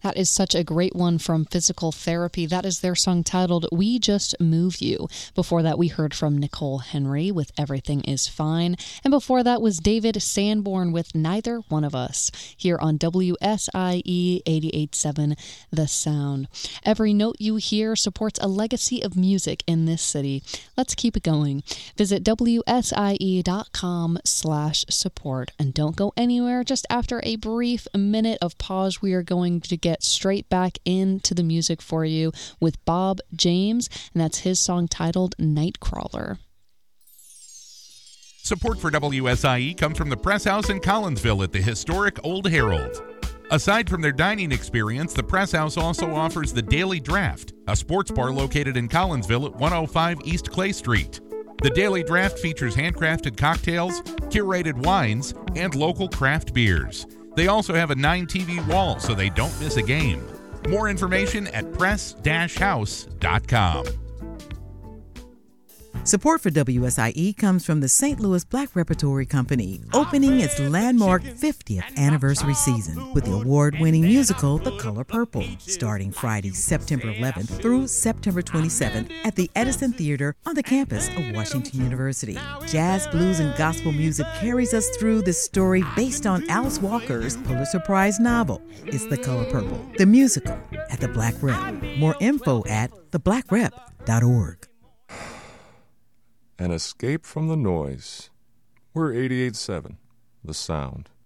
That is such a great one from Physical Therapy. That is their song titled We Just Move You. Before that, we heard from Nicole Henry with Everything Is Fine. And before that was David Sanborn with Neither One of Us here on WSIE 88.7 The Sound. Every note you hear supports a legacy of music in this city. Let's keep it going. Visit WSIE.com/support and don't go anywhere. Just after a brief minute of pause, we are going to get straight back into the music for you with Bob James, and that's his song titled Nightcrawler. Support for WSIE comes from the Press House in Collinsville at the historic Old Herald. Aside from their dining experience, the Press House also offers the Daily Draft, a sports bar located in Collinsville at 105 East Clay Street. The Daily Draft features handcrafted cocktails, curated wines, and local craft beers. They also have a 9-TV wall so they don't miss a game. More information at press-house.com. Support for WSIE comes from the St. Louis Black Repertory Company, opening its landmark 50th anniversary season with the award-winning musical The Color Purple, starting Friday, September 11th through September 27th at the Edison Theater on the campus of Washington University. Jazz, blues, and gospel music carries us through this story based on Alice Walker's Pulitzer Prize novel, It's the Color Purple, the musical at the Black Rep. More info at theblackrep.org. An escape from the noise. We're 88.7, The Sound.